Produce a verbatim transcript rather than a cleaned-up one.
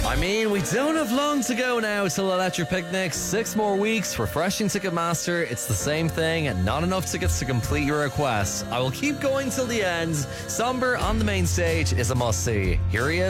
I mean, we don't have long to go now till Electric Picnic. Six more weeks, refreshing Ticketmaster. It's the same thing, and not enough tickets to complete your request. I will keep going till the end. Somber on the main stage is a must-see. Here he is.